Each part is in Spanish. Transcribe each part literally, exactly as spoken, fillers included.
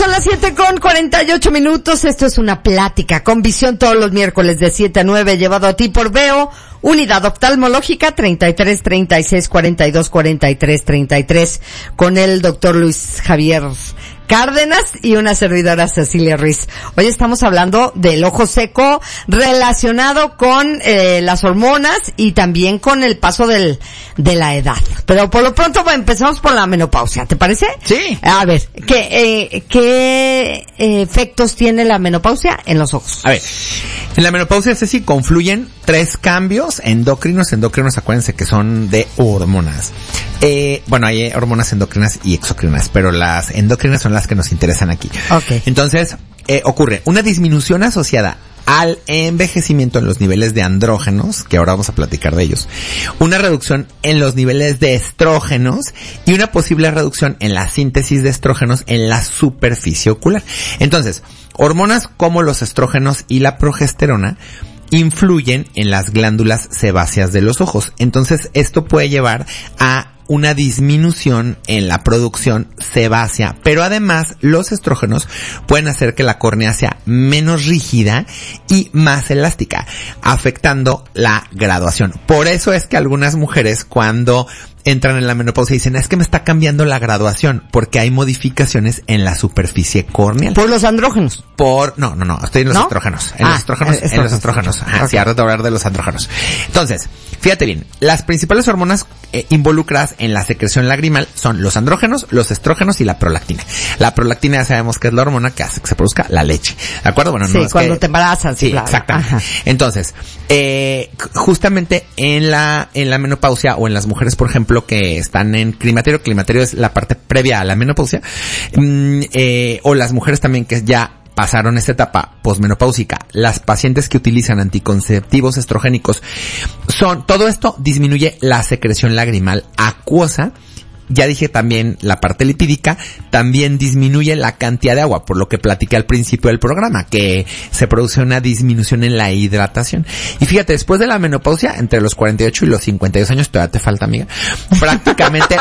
son las siete con cuarenta y ocho minutos. Esto es Una Plática con Visión todos los miércoles de siete a nueve, llevado a ti por Veo, Unidad Oftalmológica, treinta y tres, treinta y seis, cuarenta y dos, cuarenta y tres, treinta y tres, con el doctor Luis Javier Cárdenas y una servidora Cecilia Ruiz. Hoy estamos hablando del ojo seco relacionado con eh, las hormonas y también con el paso del de la edad. Pero por lo pronto bueno, empezamos por la menopausia, ¿te parece? Sí. A ver, ¿qué, eh, qué eh, efectos tiene la menopausia en los ojos? A ver, en la menopausia, Ceci, confluyen tres cambios endocrinos. Endocrinos, acuérdense que son de hormonas. Eh, bueno, hay hormonas endocrinas y exocrinas, pero las endocrinas son las que nos interesan aquí. Okay. Entonces, eh, ocurre una disminución asociada al envejecimiento en los niveles de andrógenos, que ahora vamos a platicar de ellos, una reducción en los niveles de estrógenos y una posible reducción en la síntesis de estrógenos en la superficie ocular. Entonces, hormonas como los estrógenos y la progesterona influyen en las glándulas sebáceas de los ojos. Entonces, esto puede llevar a una disminución en la producción sebácea, pero además los estrógenos pueden hacer que la córnea sea menos rígida y más elástica, afectando la graduación. Por eso es que algunas mujeres cuando entran en la menopausia dicen, es que me está cambiando la graduación, porque hay modificaciones en la superficie corneal. ¿Por los andrógenos? Por, no, no, no, estoy en los ¿No? estrógenos. En ah, los estrógenos, estrógenos. en los estrógenos. Ajá, Okay. sí, ahora te voy a hablar de los andrógenos. Entonces, fíjate bien, las principales hormonas eh, involucradas en la secreción lagrimal son los andrógenos, los estrógenos y la prolactina. La prolactina ya sabemos que es la hormona que hace que se produzca la leche. ¿De acuerdo? Bueno, sí, no es cuando que... te embarazas. Sí, claro. exactamente. Ajá. Entonces, eh, justamente en la, en la menopausia o en las mujeres, por ejemplo, que están en climaterio, climaterio es la parte previa a la menopausia, mm, eh, o las mujeres también que ya pasaron esta etapa posmenopáusica, las pacientes que utilizan anticonceptivos estrogénicos, son, todo esto disminuye la secreción lagrimal acuosa. Ya dije también la parte lipídica, también disminuye la cantidad de agua, por lo que platiqué al principio del programa, que se produce una disminución en la hidratación. Y fíjate, después de la menopausia, entre los cuarenta y ocho y los cincuenta y dos años, todavía te falta, amiga, prácticamente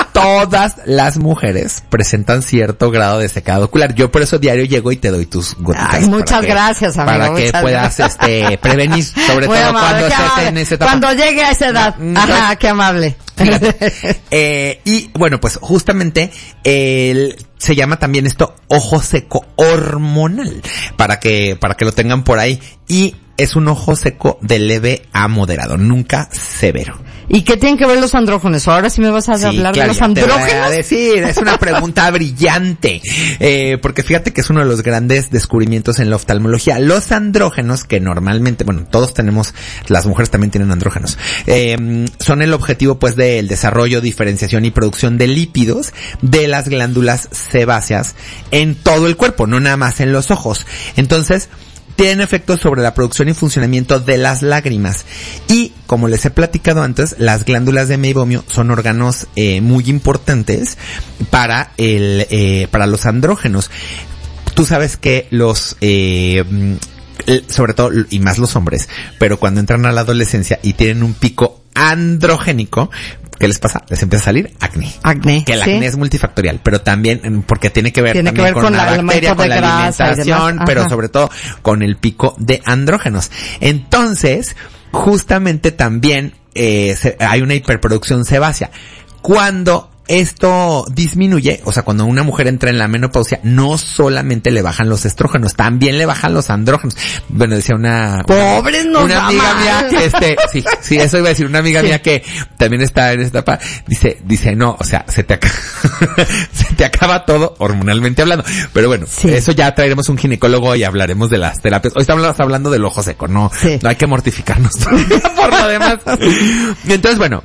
todas las mujeres presentan cierto grado de secado ocular. Yo por eso diario llego y te doy tus gotitas. Ay, muchas que, gracias, amigo. Para que puedas, gracias. este, prevenir, sobre Muy todo amable, cuando estés amable. en esa etapa. Cuando llegue a esa edad. No, Ajá, no. qué amable. Fíjate. Eh, y bueno, pues justamente el, se llama también esto ojo seco hormonal, para que, para que lo tengan por ahí. Y es un ojo seco de leve a moderado, nunca severo. ¿Y qué tienen que ver los andrógenos? Ahora sí me vas a Sí, hablar claro, de los ya te voy a andrógenos. decir, es una pregunta brillante, eh, porque fíjate que es uno de los grandes descubrimientos en la oftalmología. Los andrógenos, que normalmente, bueno, todos tenemos, las mujeres también tienen andrógenos, eh, son el objetivo pues del desarrollo, diferenciación y producción de lípidos de las glándulas sebáceas en todo el cuerpo, no nada más en los ojos. Entonces, tienen efectos sobre la producción y funcionamiento de las lágrimas. Y, como les he platicado antes, las glándulas de meibomio son órganos eh, muy importantes para el eh, para los andrógenos. Tú sabes que los... Eh, sobre todo, y más los hombres, pero cuando entran a la adolescencia y tienen un pico androgénico, ¿qué les pasa? Les empieza a salir acné. Acné. Que el ¿sí? acné es multifactorial, pero también, porque tiene que ver Tiene también que ver con, con la la bacteria, aumento con de la grasa y alimentación, demás. pero Ajá. sobre todo con el pico de andrógenos. Entonces, justamente también, eh, se, hay una hiperproducción sebácea. Cuando esto disminuye, o sea, cuando una mujer entra en la menopausia, no solamente le bajan los estrógenos, también le bajan los andrógenos. Bueno, decía una... Pobres nos Una va amiga mal. mía que este, sí, sí, eso iba a decir, una amiga Sí. mía que también está en esta etapa, dice, dice, no, o sea, se te acaba, se te acaba todo hormonalmente hablando. Pero bueno, Sí. eso ya traeremos un ginecólogo y hablaremos de las terapias. Hoy estamos hablando del ojo seco, no, Sí. no hay que mortificarnos por lo demás. Entonces, bueno,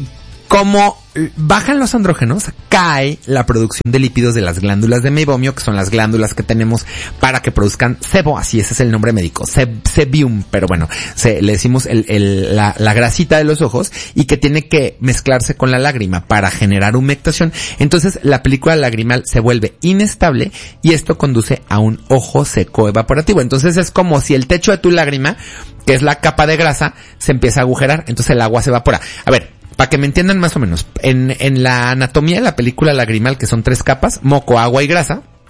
como bajan los andrógenos, cae la producción de lípidos de las glándulas de meibomio, que son las glándulas que tenemos para que produzcan sebo, así ese es el nombre médico, seb, sebium, pero bueno, se, le decimos el, el, la, la grasita de los ojos, y que tiene que mezclarse con la lágrima para generar humectación. Entonces la película lagrimal se vuelve inestable y esto conduce a un ojo seco evaporativo. Entonces es como si el techo de tu lágrima, que es la capa de grasa, se empieza a agujerar, entonces el agua se evapora. A ver, para que me entiendan más o menos, en, en la anatomía de la película lagrimal, que son tres capas, moco, agua y grasa,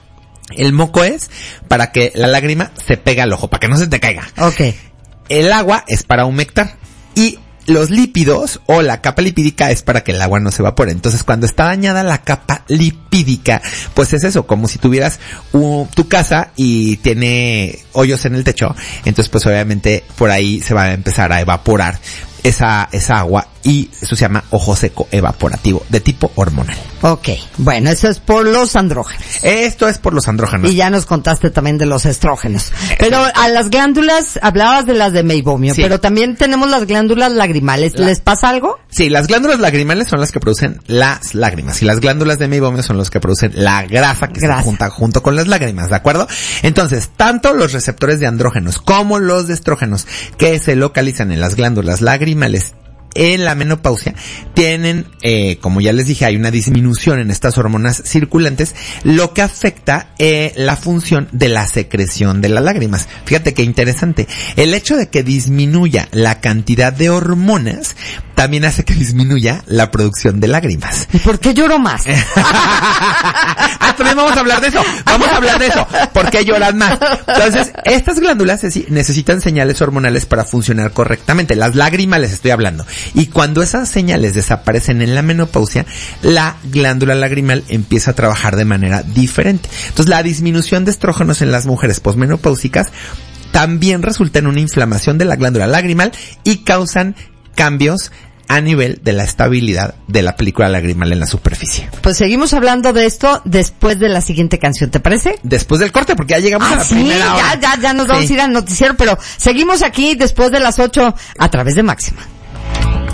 El moco es para que la lágrima se pegue al ojo, para que no se te caiga. Ok. El agua es para humectar. Y los lípidos o la capa lipídica es para que el agua no se evapore. Entonces, cuando está dañada la capa lipídica, pues es eso, como si tuvieras uh, tu casa y tiene hoyos en el techo. Entonces, pues obviamente por ahí se va a empezar a evaporar esa esa agua y eso se llama ojo seco evaporativo de tipo hormonal. Ok, bueno, eso es por los andrógenos. Esto es por los andrógenos. Y ya nos contaste también de los estrógenos. Pero a las glándulas, hablabas de las de meibomio, sí. Pero también tenemos las glándulas lagrimales. La... ¿Les pasa algo? Sí, las glándulas lagrimales son las que producen las lágrimas y las glándulas de meibomio son las que producen la grasa que grasa. se junta junto con las lágrimas, ¿de acuerdo? Entonces, tanto los receptores de andrógenos como los de estrógenos que se localizan en las glándulas lagrimales en la menopausia tienen, eh, como ya les dije, hay una disminución en estas hormonas circulantes, lo que afecta eh, la función de la secreción de las lágrimas. Fíjate qué interesante. El hecho de que disminuya la cantidad de hormonas también hace que disminuya la producción de lágrimas. ¿Y por qué lloro más? Ah, también vamos a hablar de eso. Vamos a hablar de eso. ¿Por qué lloran más? Entonces, estas glándulas necesitan señales hormonales para funcionar correctamente. Las lagrimales estoy hablando. Y cuando esas señales desaparecen en la menopausia, la glándula lagrimal empieza a trabajar de manera diferente. Entonces, la disminución de estrógenos en las mujeres posmenopáusicas también resulta en una inflamación de la glándula lagrimal y causan cambios a nivel de la estabilidad de la película lagrimal en la superficie. Pues seguimos hablando de esto después de la siguiente canción, ¿te parece? Después del corte, porque ya llegamos ah, a la sí, primera hora. ya, ya, ya nos vamos sí. a ir al noticiero, pero seguimos aquí después de las ocho a través de Máxima.